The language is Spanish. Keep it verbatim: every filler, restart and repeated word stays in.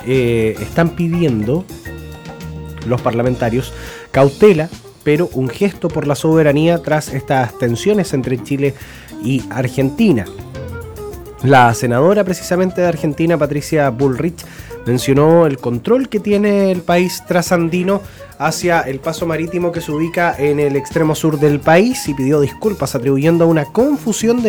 eh, están pidiendo los parlamentarios cautela, pero un gesto por la soberanía tras estas tensiones entre Chile y Argentina. La senadora precisamente de Argentina, Patricia Bullrich, mencionó el control que tiene el país trasandino hacia el paso marítimo que se ubica en el extremo sur del país y pidió disculpas atribuyendo a una confusión de